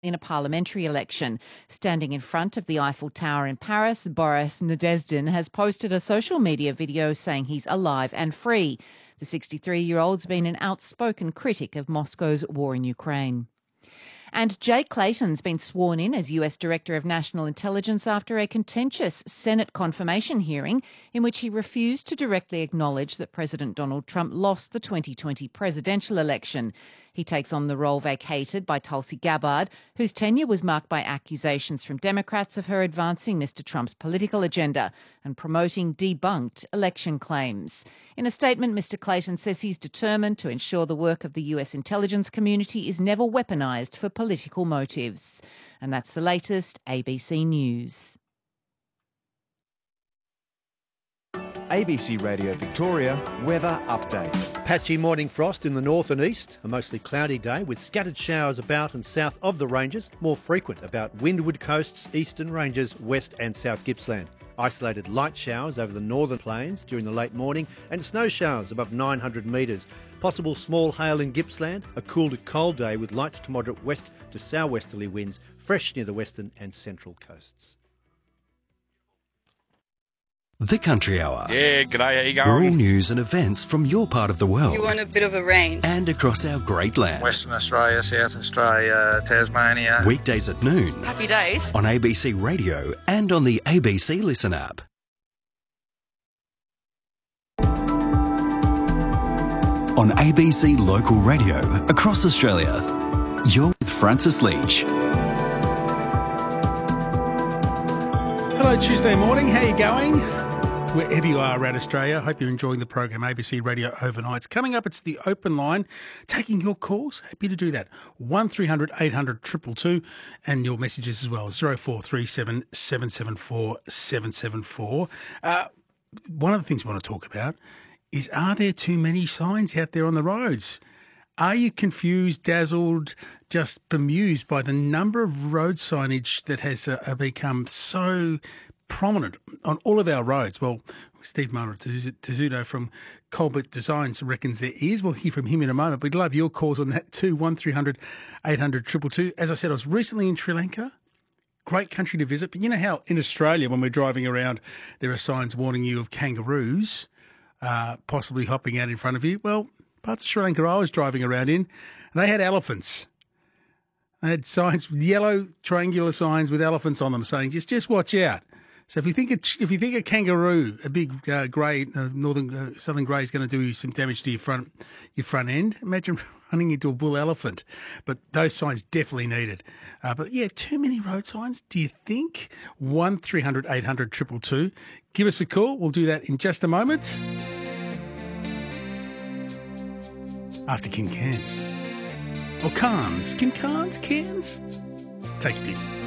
in a parliamentary election. Standing in front of the Eiffel Tower in Paris, Boris Nadezhdin has posted a social media video saying he's alive and free. The 63-year-old's been an outspoken critic of Moscow's war in Ukraine. And Jay Clayton's been sworn in as US Director of National Intelligence after a contentious Senate confirmation hearing in which he refused to directly acknowledge that President Donald Trump lost the 2020 presidential election. He takes on the role vacated by Tulsi Gabbard, whose tenure was marked by accusations from Democrats of her advancing Mr. Trump's political agenda and promoting debunked election claims. In a statement, Mr. Clayton says he's determined to ensure the work of the US intelligence community is never weaponised for political motives. And that's the latest ABC News. ABC Radio Victoria weather update. Patchy morning frost in the north and east, a mostly cloudy day with scattered showers about and south of the ranges, more frequent about windward coasts, eastern ranges, west and south Gippsland. Isolated light showers over the northern plains during the late morning and snow showers above 900 metres. Possible small hail in Gippsland, a cool to cold day with light to moderate west to southwesterly winds, fresh near the western and central coasts. The Country Hour. Yeah, g'day, how you going? Rural news and events from your part of the world. You want a bit of a range. And across our great land. Western Australia, South Australia, Tasmania. Weekdays at noon. Happy days. On ABC Radio and on the ABC Listen app. On ABC Local Radio across Australia. You're with Francis Leach. Hello, Tuesday morning. How you going? Wherever you are around Australia, I hope you're enjoying the program ABC Radio Overnights. Coming up, it's the open line, taking your calls. Happy to do that. 1300 800 222 and your messages as well. 0437 774 774. One of the things we want to talk about is, are there too many signs out there on the roads? Are you confused, dazzled, just bemused by the number of road signage that has become so prominent on all of our roads? Well, Steve Mara-Tezzuto from Colbert Designs reckons there is. We'll hear from him in a moment. We'd love your calls on that too, 1300 800 222. As I said, I was recently in Sri Lanka. Great country to visit. But you know how in Australia, when we're driving around, there are signs warning you of kangaroos possibly hopping out in front of you? Well, parts of Sri Lanka I was driving around in, they had elephants. They had signs, yellow triangular signs with elephants on them saying, just watch out. So if you think a kangaroo, a big grey, southern grey, is going to do you some damage to your front end, imagine running into a bull elephant. But those signs definitely needed. But yeah, too many road signs, do you think? 1300 800 222. Give us a call. We'll do that in just a moment. After King Cans. Or Cans. King Cans? Cans? Take a pick.